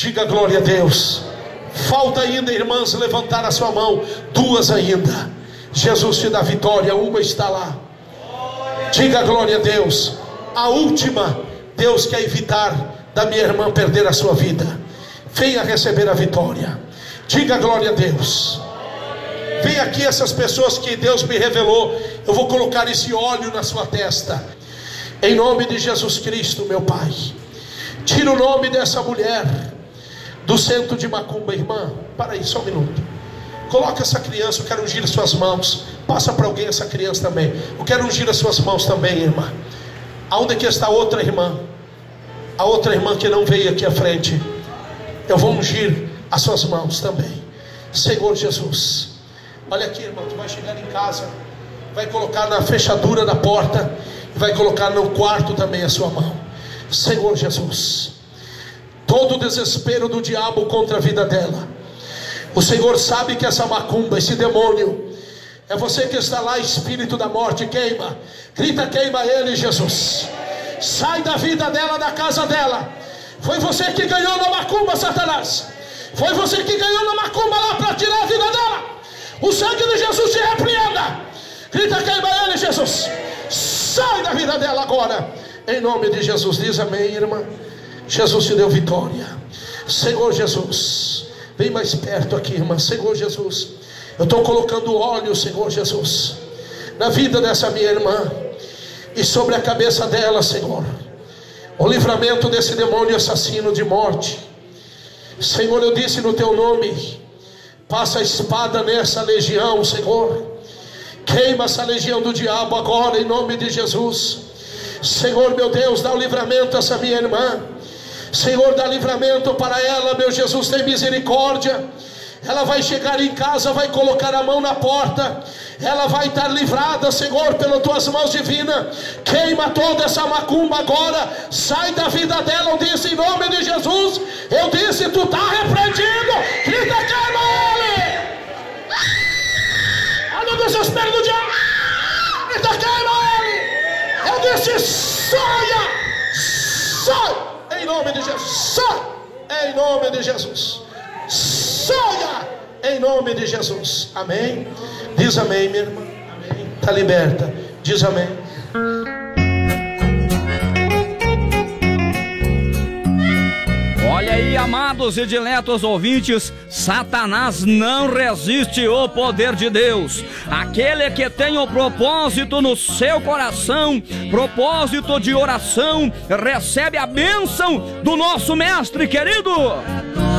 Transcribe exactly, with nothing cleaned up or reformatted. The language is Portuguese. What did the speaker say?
Diga glória a Deus. Falta ainda, irmãs, levantar a sua mão. Duas ainda. Jesus te dá vitória, uma está lá. Diga glória a Deus. A última, Deus quer evitar da minha irmã perder a sua vida. Venha receber a vitória. Diga glória a Deus. Vem aqui essas pessoas que Deus me revelou. Eu vou colocar esse óleo na sua testa. Em nome de Jesus Cristo, meu Pai. Tira o nome dessa mulher do centro de macumba, irmã. Para aí, só um minuto. Coloca essa criança, eu quero ungir as suas mãos. Passa para alguém essa criança também. Eu quero ungir as suas mãos também, irmã. Aonde que está a outra irmã? A outra irmã que não veio aqui à frente. Eu vou ungir as suas mãos também. Senhor Jesus. Olha aqui, irmão, tu vai chegar em casa, vai colocar na fechadura da porta e vai colocar no quarto também a sua mão. Senhor Jesus, todo o desespero do diabo contra a vida dela, o Senhor sabe que essa macumba, esse demônio, é você que está lá, espírito da morte, queima, grita, queima ele, Jesus. Sai da vida dela, da casa dela. Foi você que ganhou na macumba, Satanás. Foi você que ganhou na macumba lá para tirar a vida dela. O sangue de Jesus te repreenda. Grita, queima ele, Jesus. Sai da vida dela agora, em nome de Jesus. Diz amém, irmã. Jesus te deu vitória. Senhor Jesus, vem mais perto aqui, irmã. Senhor Jesus, eu estou colocando óleo, Senhor Jesus, na vida dessa minha irmã e sobre a cabeça dela, Senhor, o livramento desse demônio assassino de morte. Senhor, eu disse no teu nome, passa a espada nessa legião, Senhor. Queima essa legião do diabo agora, em nome de Jesus. Senhor, meu Deus, dá o livramento a essa minha irmã. Senhor, dá livramento para ela, meu Jesus, tem misericórdia. Ela vai chegar em casa, vai colocar a mão na porta. Ela vai estar livrada, Senhor, pelas tuas mãos divinas. Queima toda essa macumba agora. Sai da vida dela, eu disse em nome de Jesus. Eu disse, tu está repreendido. Grita, queima ele. Olha o desespero do diabo. Grita, queima ele. Eu disse, saia. Sai. Em nome de Jesus. Sai. Em nome de Jesus. Saia. Em nome de Jesus. Amém. Diz amém, minha irmã. Amém. Está liberta. Diz amém. Olha aí, amados e diletos ouvintes, Satanás não resiste ao poder de Deus. Aquele que tem o propósito no seu coração, propósito de oração, recebe a bênção do nosso mestre querido.